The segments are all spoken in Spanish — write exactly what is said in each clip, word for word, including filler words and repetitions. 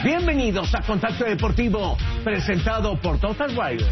Bienvenidos a Contacto Deportivo, presentado por Total Rider.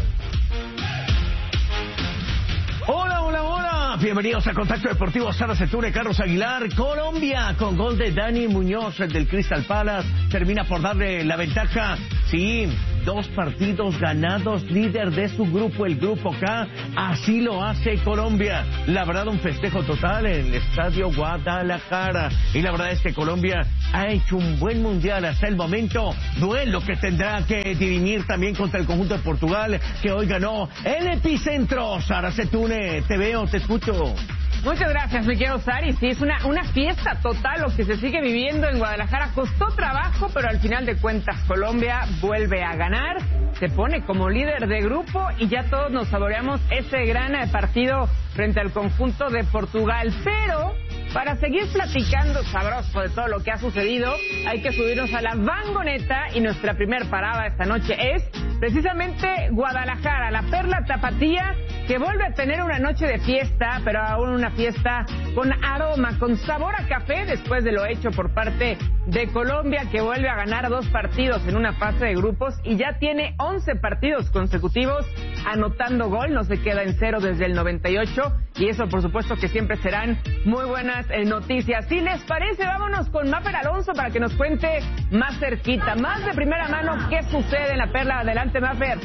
Hola, hola, hola. Bienvenidos a Contacto Deportivo. Sara Setune, Carlos Aguilar. Colombia, con gol de Dani Muñoz, el del Crystal Palace, termina por darle la ventaja. Sí, dos partidos ganados, líder de su grupo, el Grupo K. Así lo hace Colombia. La verdad, un festejo total en el Estadio Guadalajara. Y la verdad es que Colombia ha hecho un buen mundial hasta el momento. Duelo que tendrá que dirimir también contra el conjunto de Portugal, que hoy ganó el epicentro. Sara Setune, te veo, te escucho. Muchas gracias, mi querido Sari. Sí, es una, una fiesta total lo que se sigue viviendo en Guadalajara. Costó trabajo, pero al final de cuentas Colombia vuelve a ganar, se pone como líder de grupo y ya todos nos saboreamos ese gran partido frente al conjunto de Portugal. Pero para seguir platicando sabroso de todo lo que ha sucedido, hay que subirnos a la vangoneta y nuestra primer parada esta noche es precisamente Guadalajara, la perla tapatía, que vuelve a tener una noche de fiesta, pero aún una fiesta con aroma, con sabor a café, después de lo hecho por parte de Colombia, que vuelve a ganar dos partidos en una fase de grupos y ya tiene once partidos consecutivos anotando gol, no se queda en cero desde el noventa y ocho, y eso por supuesto que siempre serán muy buenas eh, noticias. Si les parece, vámonos con Mafer Alonso para que nos cuente más cerquita, más de primera mano, qué sucede en la perla. Adelante, Mafer.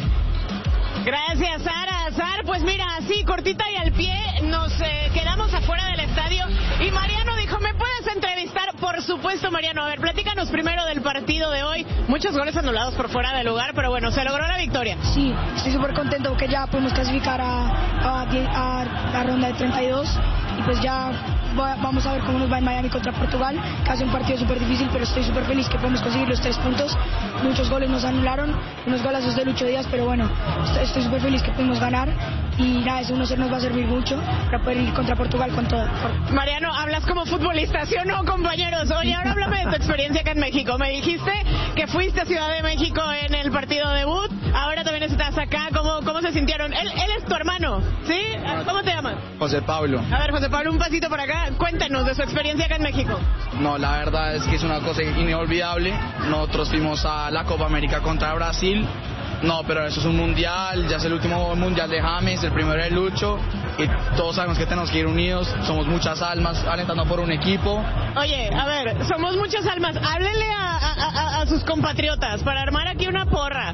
Gracias, Sara. Sara, pues mira, así cortita y al pie, nos eh, quedamos afuera del estadio y Mariano dijo, ¿me puedes entrevistar? Por supuesto, Mariano. A ver, platícanos primero del partido de hoy. Muchos goles anulados por fuera de lugar, pero bueno, se logró la victoria. Sí, estoy súper contento porque ya podemos clasificar a, a, a la ronda de treinta y dos y pues ya vamos a ver cómo nos va en Miami contra Portugal, que hace un partido súper difícil, pero estoy súper feliz que podemos conseguir los tres puntos. Muchos goles nos anularon, unos golazos de Lucho Díaz, pero bueno, estoy súper feliz que pudimos ganar y nada, ese uno cero nos va a servir mucho para poder ir contra Portugal con todo. Mariano, hablas como futbolista, ¿sí o no, compañeros? Oye, ahora háblame de tu experiencia acá en México. Me dijiste que fuiste a Ciudad de México en el partido debut, ahora también estás acá. ¿Cómo, cómo se sintieron? Él, él es tu hermano, ¿sí? ¿Cómo te llamas? José Pablo. A ver, José Pablo, un pasito por acá. Cuéntanos de su experiencia acá en México. No, la verdad es que es una cosa inolvidable. Nosotros fuimos a la Copa América contra Brasil. No, pero eso es un mundial, ya es el último mundial de James, el primero de Lucho, y todos sabemos que tenemos que ir unidos, somos muchas almas alentando por un equipo. Oye, a ver, somos muchas almas, háblele a, a, a, a sus compatriotas para armar aquí una porra.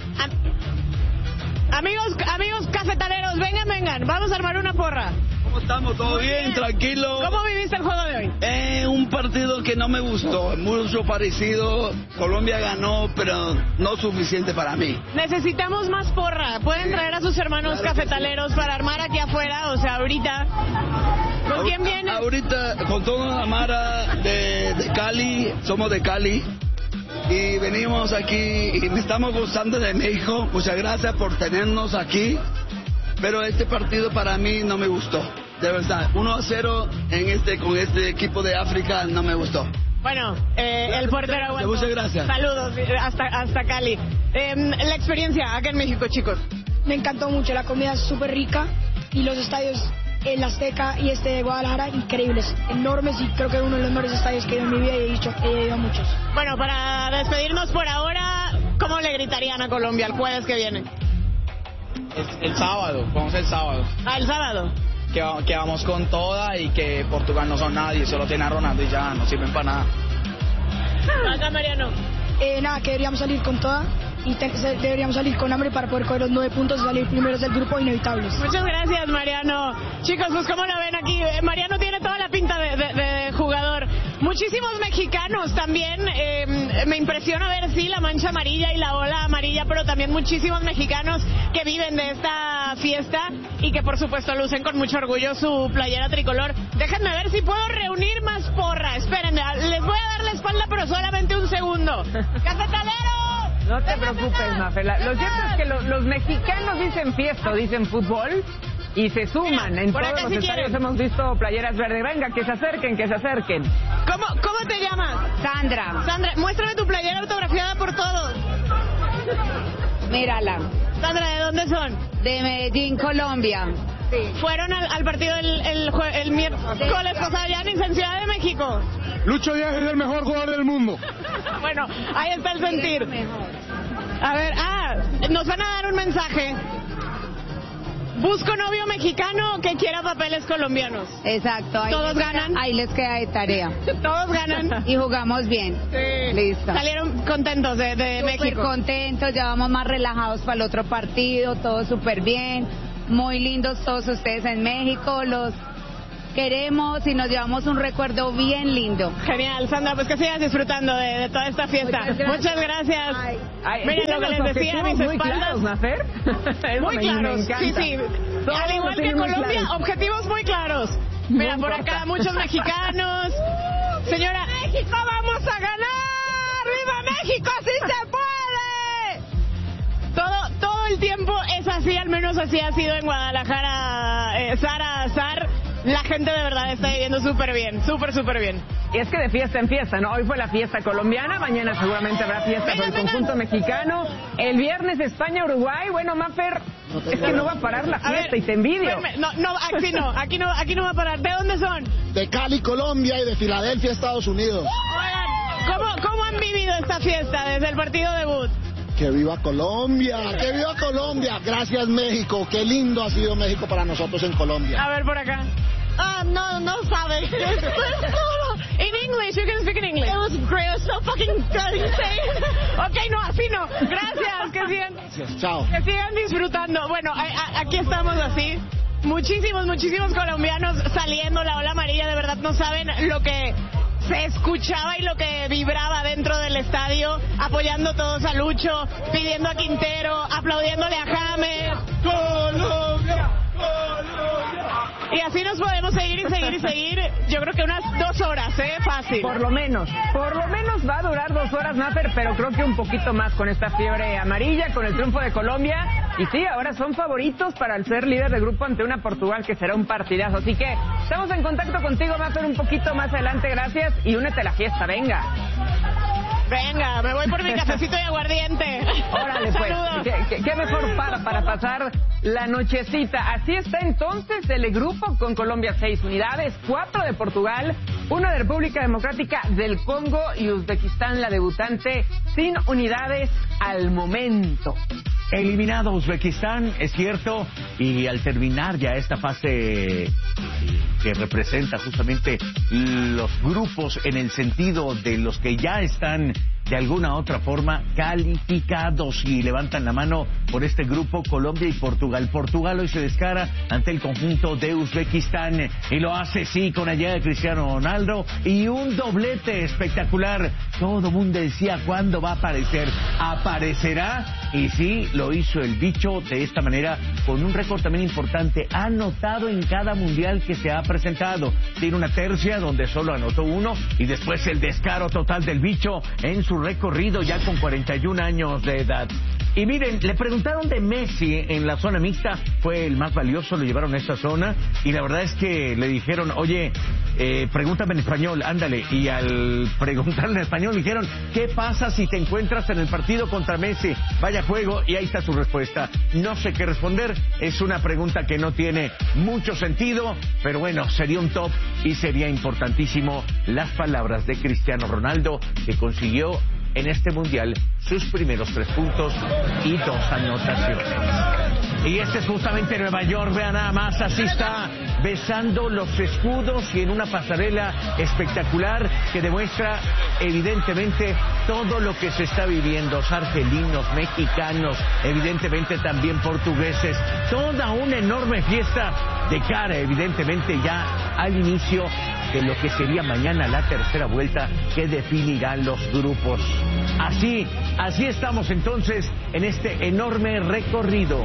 A, amigos, amigos cafetaleros, vengan, vengan, vamos a armar una porra. ¿Cómo estamos? ¿Todo bien? Tranquilo. ¿Cómo viviste el juego de hoy? Eh, un partido que no me gustó, mucho parecido. Colombia ganó, pero no suficiente para mí. Necesitamos más porra. Pueden traer a sus hermanos claro cafetaleros para armar aquí afuera, o sea, ahorita. ¿Con quién viene? Ahorita con toda la mara de, de Cali, somos de Cali. Y venimos aquí y me estamos gozando de México. Muchas gracias por tenernos aquí. Pero este partido para mí no me gustó, de verdad. uno a cero en este, con este equipo de África no me gustó. Bueno, eh, el portero aguantó. Muchas gracias. Saludos hasta, hasta Cali. Eh, la experiencia acá en México, chicos. Me encantó mucho, la comida es súper rica y los estadios, el Azteca y este de Guadalajara, increíbles, enormes, y creo que es uno de los mejores estadios que he ido en mi vida y he dicho, he ido a muchos. Bueno, para despedirnos por ahora, ¿cómo le gritarían a Colombia el jueves que viene? El, el sábado, vamos el sábado. Ah, el sábado. Que, que vamos con toda y que Portugal no son nadie, solo tiene a Ronaldo y ya no sirven para nada. Acá, Mariano. Eh, nada, que deberíamos salir con toda y te, deberíamos salir con hambre para poder coger los nueve puntos y salir primeros del grupo inevitables. Muchas gracias, Mariano. Chicos, pues ¿cómo lo ven aquí? Mariano tiene toda la pinta de, de, de jugador. Muchísimos mexicanos también. Eh, me impresiona ver, sí, la mancha amarilla y la ola amarilla, pero también muchísimos mexicanos que viven de esta fiesta y que por supuesto lucen con mucho orgullo su playera tricolor. Déjenme ver si puedo reunir más porra. Esperen, les voy a dar la espalda, pero solamente un segundo. ¡Cafetalero! No te preocupes, Mafer. Lo cierto es que los, los mexicanos dicen fiesta, dicen fútbol y se suman. En por todos acá los si estadios quieren. Hemos visto playeras verdes. Venga, que se acerquen, que se acerquen. ¿Cómo, cómo te llamas? Sandra, Sandra, muéstrame tu playera autografiada por todos. mírala, Sandra, ¿de dónde son? de Medellín, Colombia. Sí. Fueron al, al partido el, el, jue- el miércoles pasado ya en Ciudad de México. Lucho Díaz es el mejor jugador del mundo. mismo. Bueno, ahí está el sentir. A ver, ah, nos van a dar un mensaje. Busco novio mexicano que quiera papeles colombianos. Exacto. Ahí ¿Todos les ganan? Queda, ahí les queda de tarea. Todos ganan. Y jugamos bien. Sí. Listo. Salieron contentos de, de Súper México. contentos, ya vamos más relajados para el otro partido, todo súper bien. Muy lindos todos ustedes en México, los queremos y nos llevamos un recuerdo bien lindo. Genial, Sandra, pues que sigas disfrutando de, de toda esta fiesta. Muchas gracias. Muchas gracias. Ay, Miren lo que les decía a mis muy espaldas. claros, ¿Mafer? Eso Muy me- claros, me encanta. sí, sí. Todos Al igual los que tienen muy Colombia, claros. objetivos muy claros. Mira, No por importa. acá muchos mexicanos. Señora, México, vamos a ganar. ¡Viva México, sí se puede! Todo, todo el tiempo es así, al menos así ha sido en Guadalajara, eh, Sara Azar. La gente de verdad está viviendo súper bien, súper, súper bien. Y es que de fiesta en fiesta, ¿no? Hoy fue la fiesta colombiana, mañana seguramente habrá fiesta con el conjunto mexicano. El viernes España-Uruguay. Bueno, Mafer, es que no va a parar la A fiesta ver, y te envidio. espérame, No, no, aquí no, aquí no, aquí no va a parar. ¿De dónde son? De Cali, Colombia y de Filadelfia, Estados Unidos. Oigan, ¿cómo, cómo han vivido esta fiesta desde el partido debut? ¡Que viva Colombia! ¡Que viva Colombia! Gracias, México. Qué lindo ha sido México para nosotros en Colombia. A ver, por acá. Ah, no, no saben. In English, you can speak in English. It was great, it was so fucking insane. Ok, no, así no. Gracias, que sigan, Gracias, chao. que sigan disfrutando. Bueno, a- a- aquí estamos así. Muchísimos, muchísimos colombianos saliendo, la ola amarilla, de verdad no saben lo que se escuchaba y lo que vibraba dentro del estadio, apoyando todos a Lucho, pidiendo a Quintero, aplaudiéndole a James. ¡Colombia! Y así nos podemos seguir y seguir y seguir. Yo creo que unas dos horas, ¿eh? Fácil. Por lo menos, por lo menos va a durar dos horas, Mafer, pero creo que un poquito más con esta fiebre amarilla, con el triunfo de Colombia. Y sí, ahora son favoritos para el ser líder de grupo ante una Portugal que será un partidazo. Así que estamos en contacto contigo, Mafer, un poquito más adelante, gracias. Y únete a la fiesta, venga. Venga, me voy por mi cafecito de aguardiente. Órale, pues, Saludos. ¿qué, qué, qué mejor para, para pasar la nochecita? Así está entonces el grupo con Colombia seis unidades, cuatro de Portugal, una de República Democrática del Congo y Uzbekistán, la debutante, sin unidades al momento. Eliminado Uzbekistán, es cierto, y al terminar ya esta fase que representa justamente los grupos en el sentido de los que ya están de alguna otra forma calificados y levantan la mano por este grupo Colombia y Portugal. Portugal hoy se descara ante el conjunto de Uzbekistán y lo hace sí con la llegada de Cristiano Ronaldo y un doblete espectacular. Todo mundo decía ¿cuándo va a aparecer? Aparecerá y sí, lo hizo el bicho de esta manera con un récord también importante, anotado en cada mundial que se ha presentado. Tiene una tercia donde solo anotó uno y después el descaro total del bicho en su recorrido ya con cuarenta y un años de edad. Y miren, le preguntaron de Messi en la zona mixta, fue el más valioso, lo llevaron a esta zona y la verdad es que le dijeron, oye, eh, pregúntame en español, ándale, y al preguntarle en español le dijeron, ¿qué pasa si te encuentras en el partido contra Messi? Vaya juego, y ahí está su respuesta. No sé qué responder, es una pregunta que no tiene mucho sentido, pero bueno, sería un top y sería importantísimo las palabras de Cristiano Ronaldo, que consiguió en este mundial sus primeros tres puntos y dos anotaciones. Y este es justamente Nueva York, vean nada más, así está besando los escudos y en una pasarela espectacular que demuestra evidentemente todo lo que se está viviendo, argelinos, mexicanos, evidentemente también portugueses, toda una enorme fiesta de cara evidentemente ya al inicio de lo que sería mañana la tercera vuelta que definirán los grupos. Así, así estamos entonces en este enorme recorrido.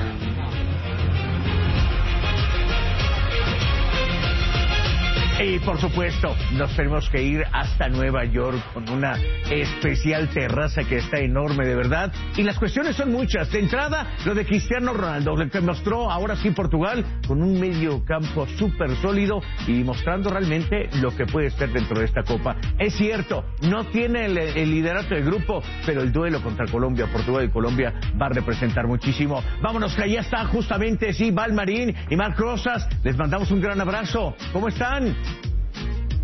Y por supuesto, nos tenemos que ir hasta Nueva York con una especial terraza que está enorme, de verdad. Y las cuestiones son muchas. De entrada, lo de Cristiano Ronaldo, lo que mostró ahora sí Portugal, con un medio campo súper sólido y mostrando realmente lo que puede ser dentro de esta Copa. Es cierto, no tiene el, el liderato del grupo, pero el duelo contra Colombia, Portugal y Colombia va a representar muchísimo. Vámonos, que allá está justamente, sí, Val Marín y Marc Rosas. Les mandamos un gran abrazo. ¿Cómo están?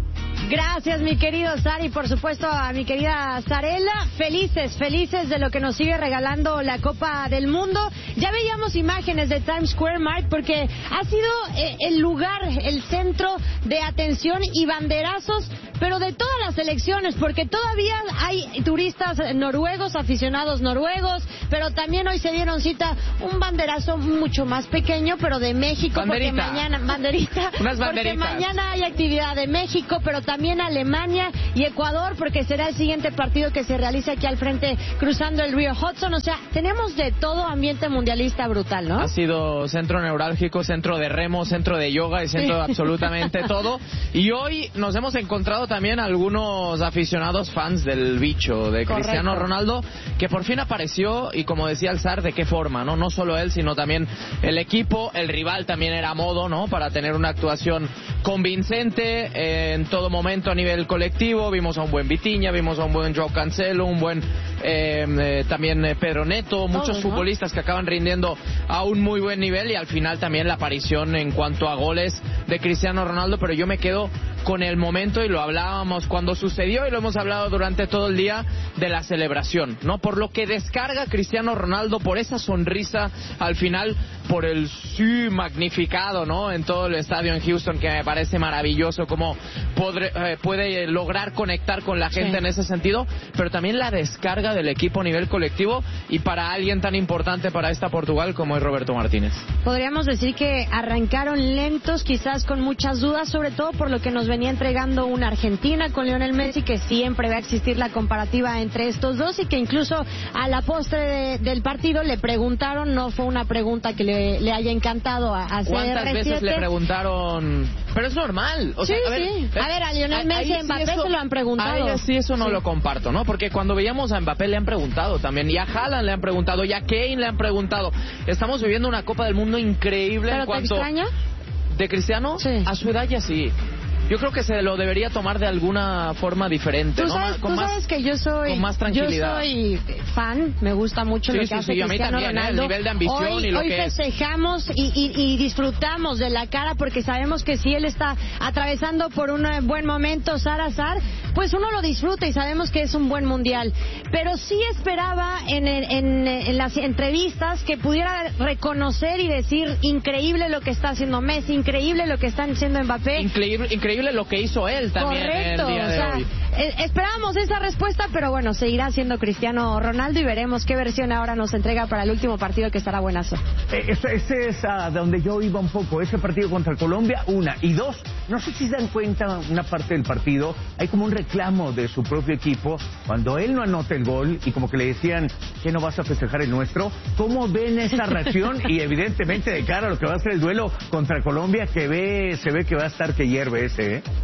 Gracias, mi querido Sari, por supuesto a mi querida Sarela. Felices, felices de lo que nos sigue regalando la Copa del Mundo. Ya veíamos imágenes de Times Square, Mark, porque ha sido eh, el lugar, el centro de atención y banderazos, pero de todas las selecciones, porque todavía hay turistas noruegos, aficionados noruegos, pero también hoy se dieron cita un banderazo mucho más pequeño, pero de México, Banderita. porque mañana, banderita, Unas porque banderitas. mañana hay actividad de México, pero también Alemania y Ecuador, porque será el siguiente partido que se realice aquí al frente, cruzando el río Hudson. O sea, tenemos de todo, ambiente mundialista brutal, ¿no? Ha sido centro neurálgico, centro de remo, centro de yoga y centro de absolutamente todo. Y hoy nos hemos encontrado también algunos aficionados fans del bicho, de Correcto. Cristiano Ronaldo, que por fin apareció, y como decía el zar, de qué forma, ¿no? No solo él, sino también el equipo. El rival también era a modo, ¿no? Para tener una actuación convincente eh, en todo momento a nivel colectivo. Vimos a un buen Vitinha, vimos a un buen Joao Cancelo, un buen eh, eh, también eh, Pedro Neto, muchos Todos, ¿no? futbolistas que acaban rindiendo a un muy buen nivel, y al final también la aparición en cuanto a goles de Cristiano Ronaldo. Pero yo me quedo con el momento, y lo hablábamos cuando sucedió y lo hemos hablado durante todo el día, de la celebración, ¿no? Por lo que descarga Cristiano Ronaldo, por esa sonrisa al final, por el sí magnificado, ¿no? En todo el estadio en Houston, que me parece maravilloso cómo podre, eh, puede lograr conectar con la gente Sí. en ese sentido, pero también la descarga del equipo a nivel colectivo, y para alguien tan importante para esta Portugal como es Roberto Martínez. Podríamos decir que arrancaron lentos, quizás con muchas dudas, sobre todo por lo que nos venía entregando una Argentina con Lionel Messi, que siempre va a existir la comparativa entre estos dos, y que incluso a la postre de, del partido le preguntaron, no fue una pregunta que le, le haya encantado a, a ¿Cuántas C R siete. veces le preguntaron? Pero es normal. O Sí, sea, a ver, sí. eh, A ver, a Lionel ahí Messi y sí Mbappé eso- se lo han preguntado. A ella sí eso no Sí. lo comparto, ¿no? Porque cuando veíamos a Mbappé le han preguntado también, y a Haaland le han preguntado, y a Kane le han preguntado. Estamos viviendo una Copa del Mundo increíble. ¿Pero en te cuanto extraña? de Cristiano, Sí. a su edad ya sí. Yo creo que se lo debería tomar de alguna forma diferente, Tú ¿no? sabes, Con tú más- sabes que yo soy, con más tranquilidad. yo soy fan, me gusta mucho Sí, lo que sí, hace sí, a mí Cristiano también, ¿eh? El Ronaldo. nivel de ambición hoy, y lo hoy que es. festejamos y, y, y disfrutamos de la cara, porque sabemos que si él está atravesando por un eh, buen momento, Sara Sar, pues uno lo disfruta y sabemos que es un buen mundial. Pero sí esperaba en, en, en, en las entrevistas que pudiera reconocer y decir, increíble lo que está haciendo Messi, increíble lo que está haciendo Mbappé. Increíble, increíble lo que hizo él también. Correcto, el día o de sea, hoy. eh, esperábamos esa respuesta, pero bueno, seguirá siendo Cristiano Ronaldo, y veremos qué versión ahora nos entrega para el último partido, que estará buenazo. Eh, Ese ese es a donde yo iba un poco, ese partido contra Colombia, una. Y dos, no sé si se dan cuenta, una parte del partido, hay como un reclamo de su propio equipo, cuando él no anota el gol, y como que le decían, ¿qué no vas a festejar el nuestro? ¿Cómo ven esa reacción? Y evidentemente de cara a lo que va a ser el duelo contra Colombia, que ve, se ve que va a estar que hierve ese, ¿eh?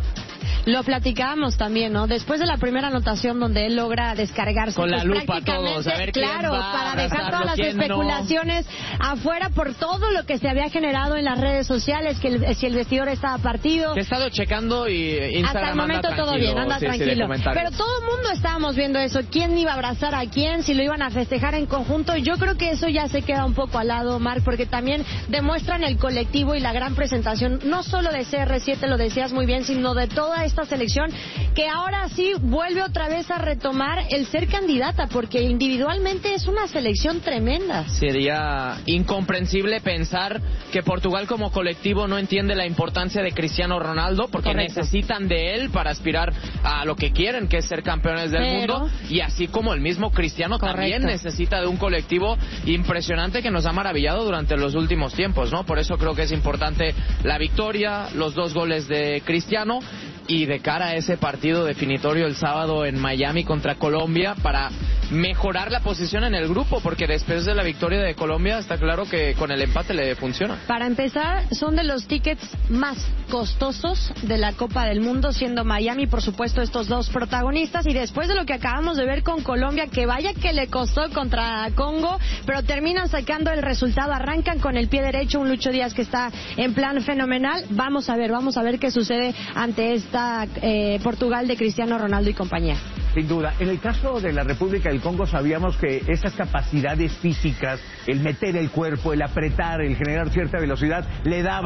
Lo platicábamos también, ¿no? Después de la primera anotación donde él logra descargarse, Con la pues, lupa prácticamente, todos, a ver quién claro, va a para dejar abrazarlo, todas las quién no. especulaciones afuera por todo lo que se había generado en las redes sociales, que el- si el vestidor estaba partido. Que he estado checando y Instagram Hasta el momento anda todo tranquilo, bien, anda sí, sí, de tranquilo. comentarios. Pero todo el mundo estábamos viendo eso. ¿Quién iba a abrazar a quién? Si lo iban a festejar en conjunto. Yo creo que eso ya se queda un poco al lado, Marc, porque también demuestran el colectivo y la gran presentación, no solo de C R siete, lo decías muy bien, sino de toda esta selección, que ahora sí vuelve otra vez a retomar el ser candidata, porque individualmente es una selección tremenda. Sería incomprensible pensar que Portugal como colectivo no entiende la importancia de Cristiano Ronaldo, porque Correcto. necesitan de él para aspirar a lo que quieren, que es ser campeones del Pero- mundo, y así como el mismo Cristiano también Correcto. necesita de un colectivo impresionante que nos ha maravillado durante los últimos tiempos, ¿no? Por eso creo que es importante la victoria, los dos goles de Cristiano, y de cara a ese partido definitorio el sábado en Miami contra Colombia, para mejorar la posición en el grupo, porque después de la victoria de Colombia está claro que con el empate le funciona. Para empezar, son de los tickets más costosos de la Copa del Mundo, siendo Miami, por supuesto, estos dos protagonistas. Y después de lo que acabamos de ver con Colombia, que vaya que le costó contra Congo, pero terminan sacando el resultado, arrancan con el pie derecho, un Lucho Díaz que está en plan fenomenal. Vamos a ver, vamos a ver qué sucede ante esta eh, Portugal de Cristiano Ronaldo y compañía. Sin duda. En el caso de la República del Congo sabíamos que esas capacidades físicas, el meter el cuerpo, el apretar, el generar cierta velocidad, le daban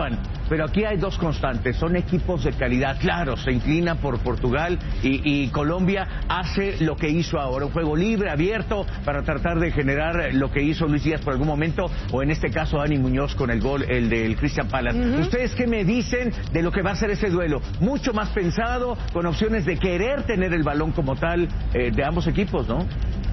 pero aquí hay dos constantes, son equipos de calidad. Claro, se inclina por Portugal y, y Colombia hace lo que hizo ahora, un juego libre, abierto, para tratar de generar lo que hizo Luis Díaz por algún momento, o en este caso Dani Muñoz con el gol, el del Crystal Palace. Uh-huh. ¿Ustedes qué me dicen de lo que va a ser ese duelo? Mucho más pensado, con opciones de querer tener el balón como tal eh, de ambos equipos, ¿no?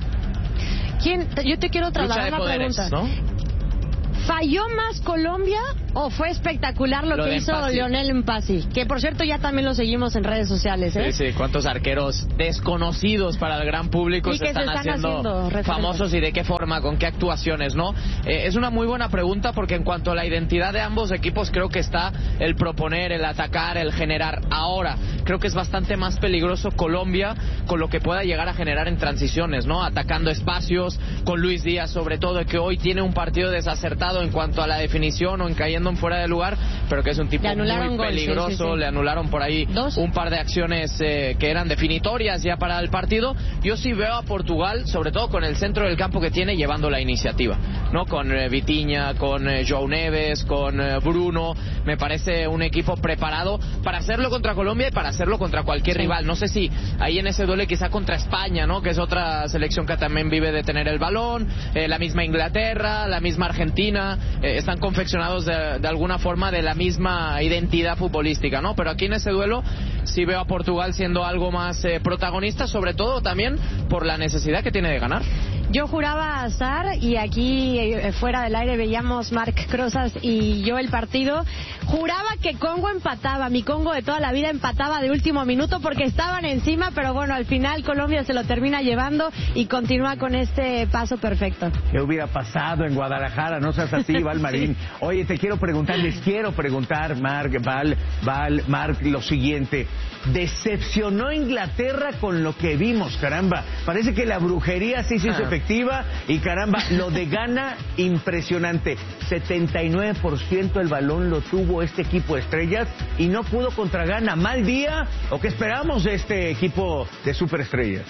¿Quién? Yo te quiero trasladar la poderes, pregunta. ¿No? ¿Falló más Colombia o fue espectacular lo, lo que hizo Mpasi. Lionel Mpasi? Que por cierto ya también lo seguimos en redes sociales, ¿eh? Sí, sí, cuántos arqueros desconocidos para el gran público se están, se están haciendo, haciendo famosos y de qué forma, con qué actuaciones, ¿no? Eh, es una muy buena pregunta porque en cuanto a la identidad de ambos equipos creo que está el proponer, el atacar, el generar. Ahora, creo que es bastante más peligroso Colombia con lo que pueda llegar a generar en transiciones, ¿no? Atacando espacios, con Luis Díaz sobre todo, que hoy tiene un partido desacertado en cuanto a la definición o en cayendo en fuera de lugar, pero que es un tipo muy gol, peligroso. Sí, sí, sí. Le anularon por ahí ¿Dos? un par de acciones eh, que eran definitorias ya para el partido. Yo sí veo a Portugal, sobre todo con el centro del campo que tiene, llevando la iniciativa, ¿no? Con eh, Vitinha, con eh, João Neves, con eh, Bruno. Me parece un equipo preparado para hacerlo contra Colombia y para hacerlo contra cualquier sí. rival. No sé si ahí en ese duelo quizá contra España, ¿no? Que es otra selección que también vive de tener el balón, eh, la misma Inglaterra, la misma Argentina. Eh, están confeccionados de, de alguna forma de la misma identidad futbolística, ¿no? Pero aquí en ese duelo sí veo a Portugal siendo algo más eh, protagonista, sobre todo también por la necesidad que tiene de ganar. Yo juraba azar y aquí eh, fuera del aire veíamos Marc Crozas y yo el partido. Juraba que Congo empataba, mi Congo de toda la vida empataba de último minuto porque estaban encima, pero bueno, al final Colombia se lo termina llevando y continúa con este paso perfecto. ¿Qué hubiera pasado en Guadalajara? No seas así, Val Marín. Sí. Oye, te quiero preguntar, les quiero preguntar, Marc, Val, Val, Marc, lo siguiente. Decepcionó Inglaterra con lo que vimos, caramba. Parece que la brujería sí se hizo efectiva y caramba, lo de Ghana, impresionante. setenta y nueve por ciento del balón lo tuvo este equipo de estrellas y no pudo contra Ghana. ¿Mal día o qué esperamos de este equipo de superestrellas?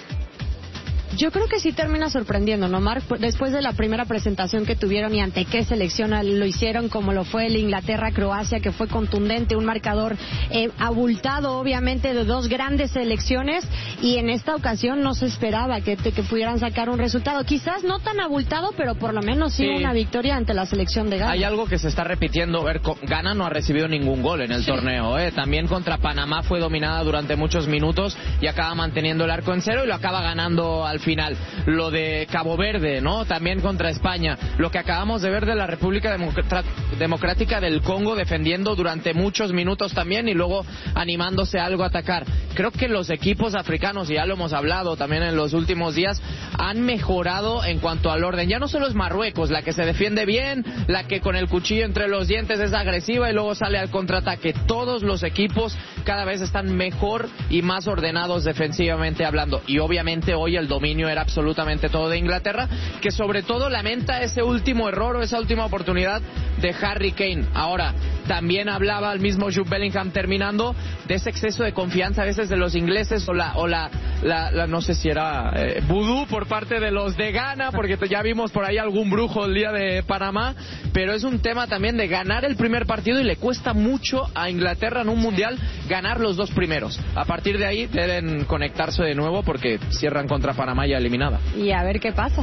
Yo creo que sí termina sorprendiendo, ¿no, Marc? Después de la primera presentación que tuvieron y ante qué selección lo hicieron, como lo fue el Inglaterra-Croacia, que fue contundente, un marcador eh, abultado, obviamente, de dos grandes selecciones, y en esta ocasión no se esperaba que, que pudieran sacar un resultado. Quizás no tan abultado, pero por lo menos sí, sí. una victoria ante la selección de Ghana. Hay algo que se está repitiendo. Ver, Ghana no ha recibido ningún gol en el sí. torneo, ¿eh? También contra Panamá fue dominada durante muchos minutos y acaba manteniendo el arco en cero y lo acaba ganando al final. Lo de Cabo Verde, ¿no? También contra España. Lo que acabamos de ver de la República Democr- Democrática del Congo defendiendo durante muchos minutos también y luego animándose a algo a atacar. Creo que los equipos africanos, y ya lo hemos hablado también en los últimos días, han mejorado en cuanto al orden. Ya no solo es Marruecos la que se defiende bien, la que con el cuchillo entre los dientes es agresiva y luego sale al contraataque. Todos los equipos cada vez están mejor y más ordenados defensivamente hablando. Y obviamente hoy el dominio era absolutamente todo de Inglaterra, que sobre todo lamenta ese último error o esa última oportunidad de Harry Kane. Ahora, también hablaba el mismo Jude Bellingham terminando de ese exceso de confianza a veces de los ingleses o la, o la, la, la no sé si era eh, vudú por parte de los de Ghana, porque ya vimos por ahí algún brujo el día de Panamá, pero es un tema también de ganar el primer partido y le cuesta mucho a Inglaterra en un mundial ganar los dos primeros. A partir de ahí deben conectarse de nuevo porque cierran contra Panamá ya eliminada. Y a ver qué pasa.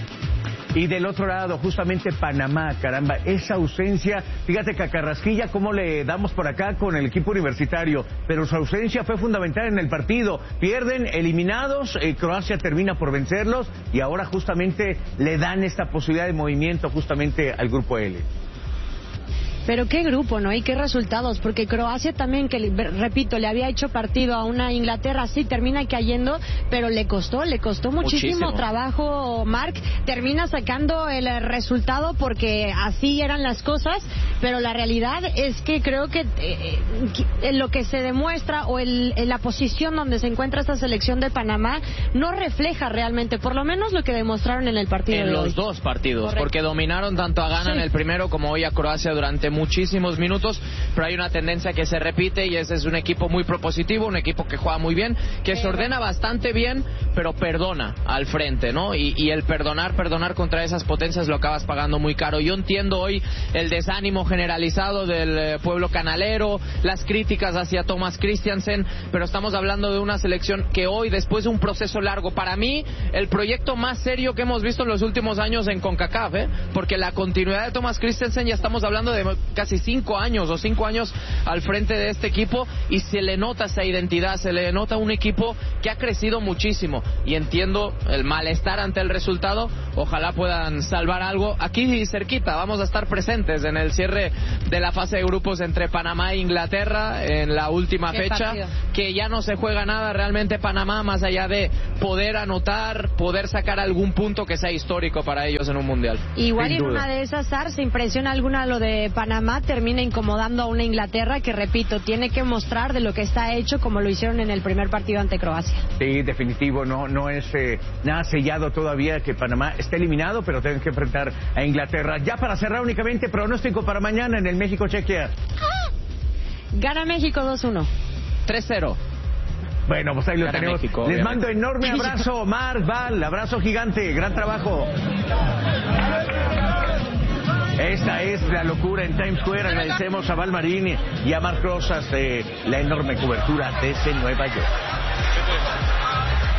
Y del otro lado, justamente Panamá, caramba, esa ausencia, fíjate que a Carrasquilla cómo le damos por acá con el equipo universitario, pero su ausencia fue fundamental en el partido. Pierden, eliminados, eh, Croacia termina por vencerlos y ahora justamente le dan esta posibilidad de movimiento justamente al grupo L. Pero qué grupo, ¿no? Y qué resultados, porque Croacia también, que repito, le había hecho partido a una Inglaterra, sí, termina cayendo, pero le costó, le costó muchísimo, muchísimo. trabajo, Marc, termina sacando el resultado porque así eran las cosas, pero la realidad es que creo que eh, lo que se demuestra o el, la posición donde se encuentra esta selección de Panamá no refleja realmente, por lo menos lo que demostraron en el partido en de los hoy. dos partidos, Correcto. Porque dominaron tanto a Ghana sí. en el primero como hoy a Croacia durante muchísimos minutos, pero hay una tendencia que se repite y ese es un equipo muy propositivo, un equipo que juega muy bien, que se ordena bastante bien, pero perdona al frente, ¿no? Y, y el perdonar, perdonar contra esas potencias lo acabas pagando muy caro. Yo entiendo hoy el desánimo generalizado del eh, pueblo canalero, las críticas hacia Thomas Christiansen, pero estamos hablando de una selección que hoy, después de un proceso largo, para mí, el proyecto más serio que hemos visto en los últimos años en CONCACAF, ¿eh? Porque la continuidad de Thomas Christiansen, ya estamos hablando de casi cinco años o cinco años al frente de este equipo, y se le nota esa identidad, se le nota un equipo que ha crecido muchísimo, y entiendo el malestar ante el resultado. Ojalá puedan salvar algo aquí cerquita. Vamos a estar presentes en el cierre de la fase de grupos entre Panamá e Inglaterra en la última Qué fecha, partido. que ya no se juega nada realmente Panamá, más allá de poder anotar, poder sacar algún punto que sea histórico para ellos en un mundial. Igual Sin en duda. una de esas, Sar, se impresiona alguna lo de Panamá, termina incomodando a una Inglaterra que, repito, tiene que mostrar de lo que está hecho, como lo hicieron en el primer partido ante Croacia. Sí, definitivo, no no es eh, nada sellado todavía que Panamá esté eliminado, pero tienen que enfrentar a Inglaterra. Ya para cerrar únicamente, pronóstico para mañana en el México-Chequia. Gana México dos uno. tres cero. Bueno, pues ahí lo Gana tenemos. México, Les obviamente. mando enorme abrazo, Marc, Val, abrazo gigante, gran trabajo. Esta es la locura en Times Square. Agradecemos a Val Marín y a Marc Rosas de la enorme cobertura desde Nueva York.